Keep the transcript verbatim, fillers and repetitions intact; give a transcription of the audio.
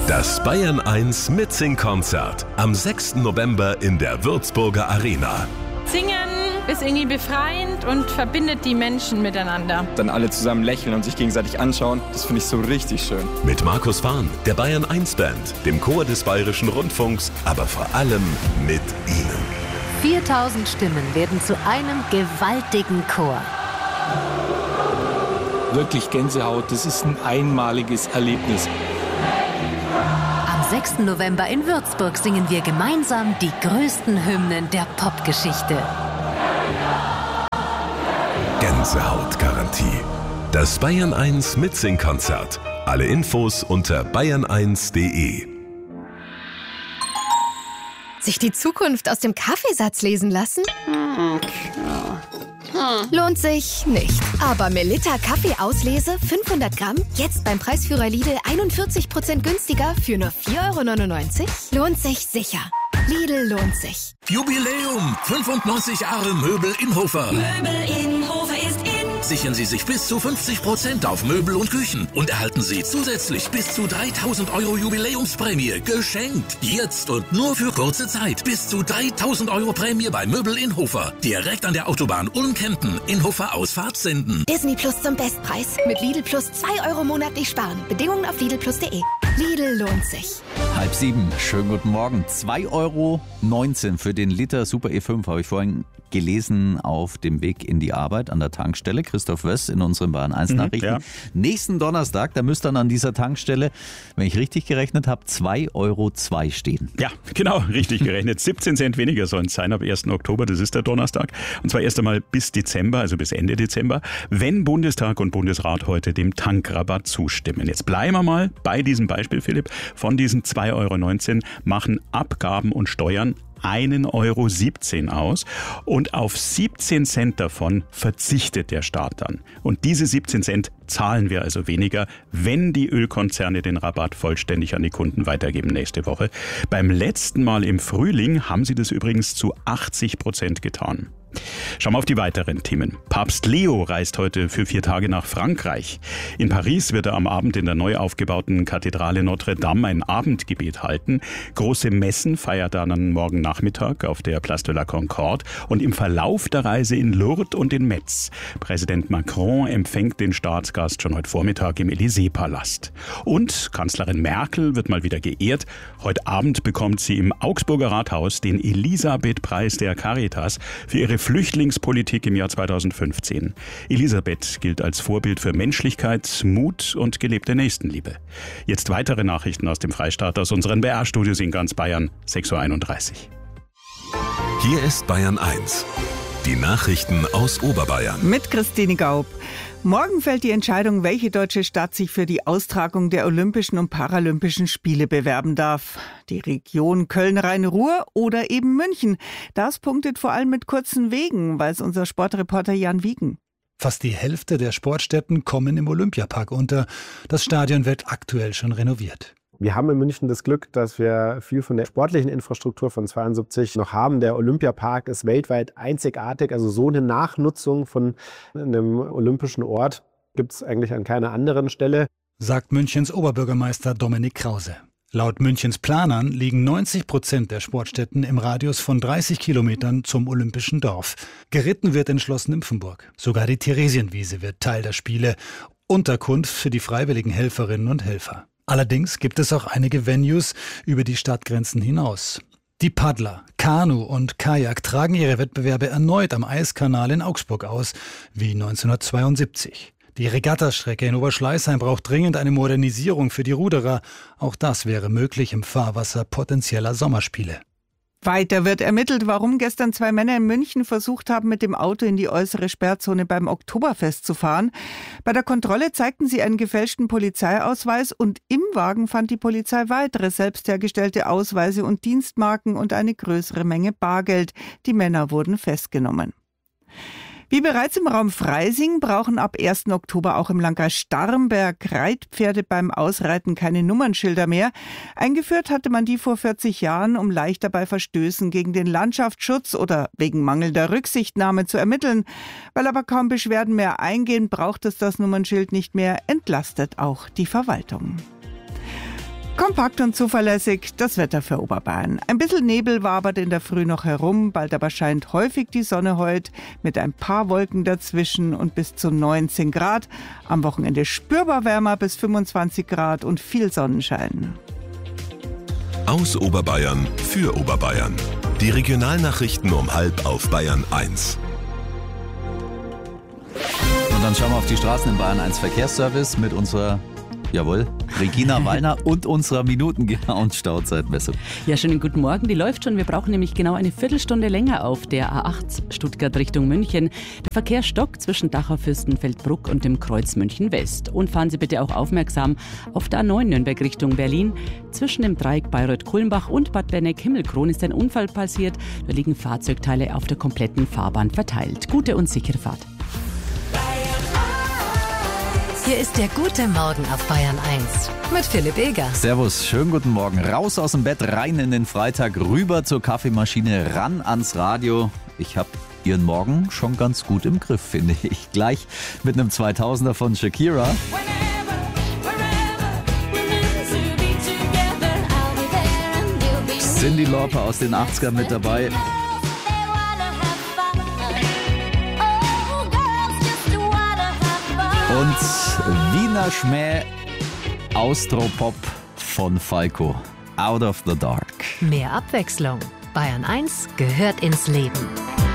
Das Bayern eins Mitsing-Konzert am sechsten November in der Würzburger Arena. Singen ist irgendwie befreiend und verbindet die Menschen miteinander. Dann alle zusammen lächeln und sich gegenseitig anschauen, das finde ich so richtig schön. Mit Markus Fahn, der Bayern eins Band, dem Chor des Bayerischen Rundfunks, aber vor allem mit Ihnen. viertausend Stimmen werden zu einem gewaltigen Chor. Wirklich Gänsehaut, das ist ein einmaliges Erlebnis. Am sechsten November in Würzburg singen wir gemeinsam die größten Hymnen der Popgeschichte. Gänsehautgarantie. Das Bayern eins Mitsing-Konzert. Alle Infos unter bayern eins punkt de. Sich die Zukunft aus dem Kaffeesatz lesen lassen? Lohnt sich nicht. Aber Melitta Kaffeeauslese fünfhundert Gramm, jetzt beim Preisführer Lidl einundvierzig Prozent günstiger für nur vier Euro neunundneunzig? Lohnt sich sicher. Lidl lohnt sich. Jubiläum! fünfundneunzig Jahre Möbel Inhofer. Möbel Inhofer ist in. Sichern Sie sich bis zu fünfzig Prozent auf Möbel und Küchen und erhalten Sie zusätzlich bis zu dreitausend Euro Jubiläumsprämie geschenkt. Jetzt und nur für kurze Zeit. Bis zu dreitausend Euro Prämie bei Möbel Inhofer. Direkt an der Autobahn Ulm-Kempten. Inhofer Ausfahrt senden. Disney Plus zum Bestpreis. Mit Lidl Plus zwei Euro monatlich sparen. Bedingungen auf lidl plus punkt de. Lidl lohnt sich. Halb sieben, schönen guten Morgen. zwei Euro neunzehn für den Liter Super E fünf habe ich vorhin gelesen auf dem Weg in die Arbeit an der Tankstelle. Christoph Wöss in unseren Bayern eins Nachrichten. Mhm, ja. Nächsten Donnerstag, da müsste dann an dieser Tankstelle, wenn ich richtig gerechnet habe, zwei Euro zwei stehen. Ja, genau, richtig gerechnet. siebzehn Cent weniger sollen es sein ab ersten Oktober, das ist der Donnerstag. Und zwar erst einmal bis Dezember, also bis Ende Dezember, wenn Bundestag und Bundesrat heute dem Tankrabatt zustimmen. Jetzt bleiben wir mal bei diesem Beispiel, Philipp. Von diesen zwei Euro neunzehn machen Abgaben und Steuern einen Euro siebzehn aus und auf siebzehn Cent davon verzichtet der Staat dann. Und diese siebzehn Cent zahlen wir also weniger, wenn die Ölkonzerne den Rabatt vollständig an die Kunden weitergeben nächste Woche. Beim letzten Mal im Frühling haben sie das übrigens zu achtzig Prozent getan. Schauen wir auf die weiteren Themen. Papst Leo reist heute für vier Tage nach Frankreich. In Paris wird er am Abend in der neu aufgebauten Kathedrale Notre Dame ein Abendgebet halten. Große Messen feiert er dann morgen Nachmittag auf der Place de la Concorde und im Verlauf der Reise in Lourdes und in Metz. Präsident Macron empfängt den Staatsgast schon heute Vormittag im Élysée-Palast. Und Kanzlerin Merkel wird mal wieder geehrt. Heute Abend bekommt sie im Augsburger Rathaus den Elisabeth-Preis der Caritas für ihre Flüchtlingspolitik im Jahr zweitausendfünfzehn. Elisabeth gilt als Vorbild für Menschlichkeit, Mut und gelebte Nächstenliebe. Jetzt weitere Nachrichten aus dem Freistaat, aus unseren B R-Studios in ganz Bayern, sechs Uhr einunddreißig. Hier ist Bayern eins. Die Nachrichten aus Oberbayern. Mit Christine Gaub. Morgen fällt die Entscheidung, welche deutsche Stadt sich für die Austragung der Olympischen und Paralympischen Spiele bewerben darf. Die Region Köln-Rhein-Ruhr oder eben München. Das punktet vor allem mit kurzen Wegen, weiß unser Sportreporter Jan Wiegen. Fast die Hälfte der Sportstätten kommen im Olympiapark unter. Das Stadion wird aktuell schon renoviert. Wir haben in München das Glück, dass wir viel von der sportlichen Infrastruktur von zweiundsiebzig noch haben. Der Olympiapark ist weltweit einzigartig. Also so eine Nachnutzung von einem olympischen Ort gibt es eigentlich an keiner anderen Stelle. Sagt Münchens Oberbürgermeister Dominik Krause. Laut Münchens Planern liegen neunzig Prozent der Sportstätten im Radius von dreißig Kilometern zum Olympischen Dorf. Geritten wird in Schloss Nymphenburg. Sogar die Theresienwiese wird Teil der Spiele. Unterkunft für die freiwilligen Helferinnen und Helfer. Allerdings gibt es auch einige Venues über die Stadtgrenzen hinaus. Die Paddler, Kanu und Kajak tragen ihre Wettbewerbe erneut am Eiskanal in Augsburg aus, wie neunzehnhundertzweiundsiebzig. Die Regattastrecke in Oberschleißheim braucht dringend eine Modernisierung für die Ruderer. Auch das wäre möglich im Fahrwasser potenzieller Sommerspiele. Weiter wird ermittelt, warum gestern zwei Männer in München versucht haben, mit dem Auto in die äußere Sperrzone beim Oktoberfest zu fahren. Bei der Kontrolle zeigten sie einen gefälschten Polizeiausweis und im Wagen fand die Polizei weitere selbst hergestellte Ausweise und Dienstmarken und eine größere Menge Bargeld. Die Männer wurden festgenommen. Wie bereits im Raum Freising brauchen ab ersten Oktober auch im Landkreis Starnberg Reitpferde beim Ausreiten keine Nummernschilder mehr. Eingeführt hatte man die vor vierzig Jahren, um leichter bei Verstößen gegen den Landschaftsschutz oder wegen mangelnder Rücksichtnahme zu ermitteln. Weil aber kaum Beschwerden mehr eingehen, braucht es das Nummernschild nicht mehr, entlastet auch die Verwaltung. Kompakt und zuverlässig das Wetter für Oberbayern. Ein bisschen Nebel wabert in der Früh noch herum, bald aber scheint häufig die Sonne heute mit ein paar Wolken dazwischen und bis zu neunzehn Grad. Am Wochenende spürbar wärmer bis fünfundzwanzig Grad und viel Sonnenschein. Aus Oberbayern für Oberbayern. Die Regionalnachrichten um halb auf Bayern eins. Und dann schauen wir auf die Straßen in Bayern eins Verkehrsservice mit unserer, jawohl, Regina Wallner und unserer Minuten- und Stauzeitmessung. Ja, schönen guten Morgen. Die läuft schon. Wir brauchen nämlich genau eine Viertelstunde länger auf der A acht Stuttgart Richtung München. Der Verkehr stockt zwischen Dachau, Fürstenfeldbruck und dem Kreuz München West. Und fahren Sie bitte auch aufmerksam auf der A neun Nürnberg Richtung Berlin. Zwischen dem Dreieck Bayreuth-Kulmbach und Bad Benneck-Himmelkron ist ein Unfall passiert. Da liegen Fahrzeugteile auf der kompletten Fahrbahn verteilt. Gute und sichere Fahrt. Hier ist der gute Morgen auf Bayern eins mit Philipp Eger. Servus, schönen guten Morgen. Raus aus dem Bett, rein in den Freitag, rüber zur Kaffeemaschine, ran ans Radio. Ich habe Ihren Morgen schon ganz gut im Griff, finde ich. Gleich mit einem zweitausender von Shakira. Cyndi Lauper aus den achtzigern mit dabei. Und Wiener Schmäh Austropop von Falco. Out of the Dark. Mehr Abwechslung. Bayern eins gehört ins Leben.